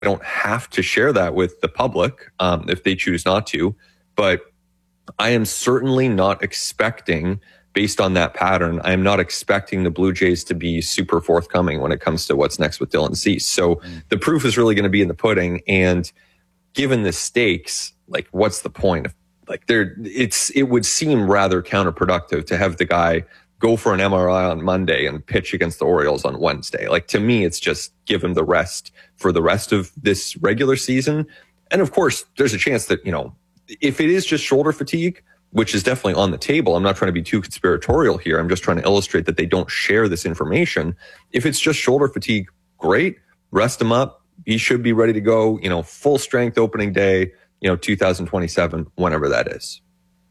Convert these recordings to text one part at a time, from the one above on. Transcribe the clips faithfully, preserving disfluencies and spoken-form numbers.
don't have to share that with the public um, if they choose not to. But I am certainly not expecting, based on that pattern, I am not expecting the Blue Jays to be super forthcoming when it comes to what's next with Dylan Cease. So mm. the proof is really going to be in the pudding. And given the stakes, like, what's the point of, like, there, it's, it would seem rather counterproductive to have the guy go for an M R I on Monday and pitch against the Orioles on Wednesday. Like, to me, it's just give him the rest for the rest of this regular season. And of course, there's a chance that, you know, if it is just shoulder fatigue, which is definitely on the table, I'm not trying to be too conspiratorial here. I'm just trying to illustrate that they don't share this information. If it's just shoulder fatigue, great. Rest him up. He should be ready to go, you know, full strength opening day, you know, two thousand twenty-seven, whenever that is.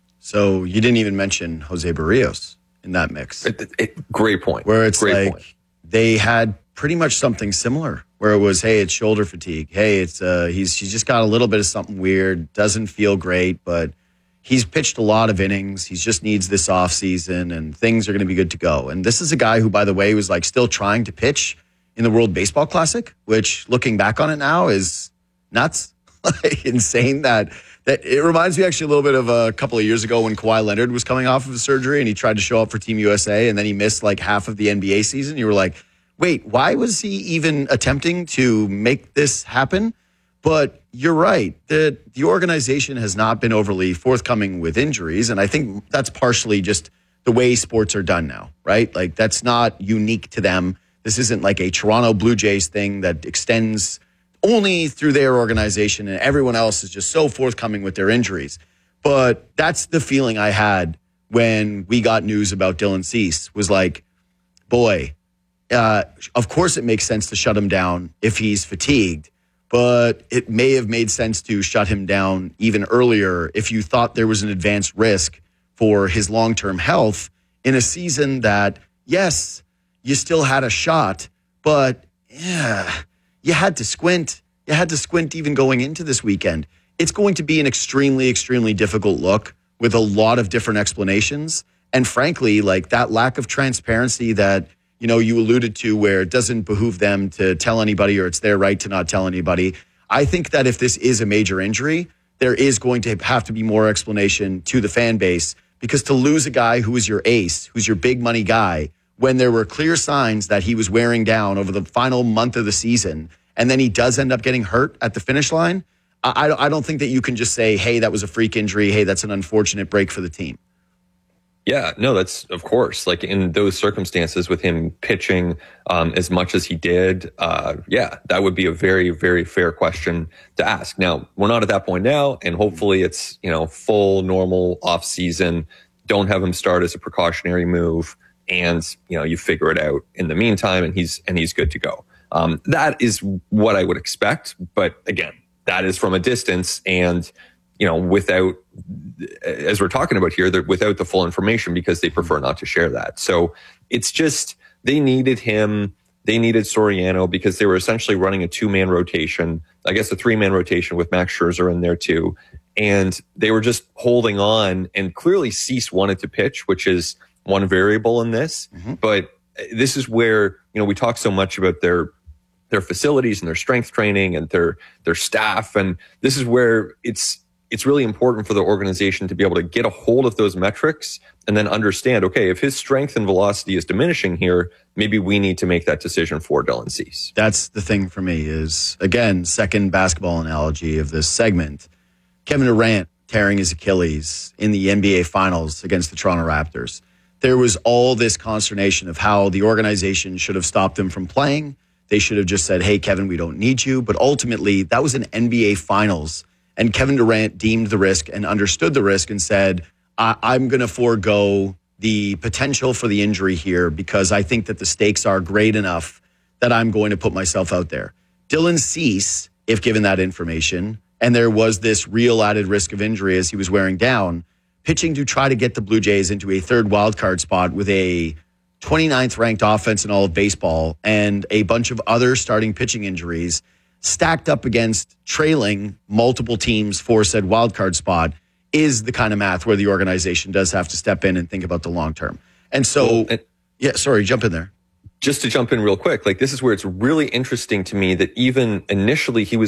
So you didn't even mention Jose Barrios in that mix. It, it, great point. Where it's great like point. They had pretty much something similar where it was, hey, it's shoulder fatigue. Hey, it's uh, he's he's just got a little bit of something weird. Doesn't feel great, but he's pitched a lot of innings. He just needs this off season, and things are going to be good to go. And this is a guy who, by the way, was like still trying to pitch in the World Baseball Classic, which looking back on it now is nuts, like insane. That that it reminds me actually a little bit of a couple of years ago when Kawhi Leonard was coming off of a surgery and he tried to show up for Team U S A and then he missed like half of the N B A season. You were like, wait, why was he even attempting to make this happen? But you're right. The, the organization has not been overly forthcoming with injuries. And I think that's partially just the way sports are done now, right? Like, that's not unique to them. This isn't like a Toronto Blue Jays thing that extends only through their organization and everyone else is just so forthcoming with their injuries. But that's the feeling I had when we got news about Dylan Cease, was like, boy, uh, of course it makes sense to shut him down if he's fatigued. But it may have made sense to shut him down even earlier if you thought there was an advanced risk for his long-term health in a season that, yes, you still had a shot, but yeah, you had to squint. You had to squint even going into this weekend. It's going to be an extremely, extremely difficult look with a lot of different explanations. And frankly, like that lack of transparency that, you know, you alluded to, where it doesn't behoove them to tell anybody or it's their right to not tell anybody. I think that if this is a major injury, there is going to have to be more explanation to the fan base, because to lose a guy who is your ace, who's your big money guy, when there were clear signs that he was wearing down over the final month of the season, and then he does end up getting hurt at the finish line, I, I don't think that you can just say, hey, that was a freak injury. Hey, that's an unfortunate break for the team. Yeah, no, that's, of course, like in those circumstances with him pitching um, as much as he did, uh, yeah, that would be a very, very fair question to ask. Now, we're not at that point now, and hopefully it's, you know, full normal off season. Don't have him start as a precautionary move, and, you know, you figure it out in the meantime, and he's and he's good to go. Um, that is what I would expect, but again, that is from a distance, and you know, without, as we're talking about here, they're without the full information because they prefer not to share that. So it's just, they needed him, they needed Soriano because they were essentially running a two-man rotation, I guess a three-man rotation with Max Scherzer in there too. And they were just holding on, and clearly Cease wanted to pitch, which is one variable in this. Mm-hmm. But this is where, you know, we talk so much about their their facilities and their strength training and their their staff. And this is where it's, it's really important for the organization to be able to get a hold of those metrics and then understand, okay, if his strength and velocity is diminishing here, maybe we need to make that decision for Dylan Cease. That's the thing for me is, again, second basketball analogy of this segment. Kevin Durant tearing his Achilles in the N B A Finals against the Toronto Raptors. There was all this consternation of how the organization should have stopped him from playing. They should have just said, hey, Kevin, we don't need you. But ultimately, that was an N B A Finals. And Kevin Durant deemed the risk and understood the risk and said, I- I'm going to forego the potential for the injury here because I think that the stakes are great enough that I'm going to put myself out there. Dylan Cease, if given that information, and there was this real added risk of injury as he was wearing down, pitching to try to get the Blue Jays into a third wildcard spot with a twenty-ninth ranked offense in all of baseball and a bunch of other starting pitching injuries stacked up against trailing multiple teams for said wildcard spot is the kind of math where the organization does have to step in and think about the long term. And so, well, it, yeah, sorry, jump in there. just to jump in real quick, like this is where it's really interesting to me that even initially he was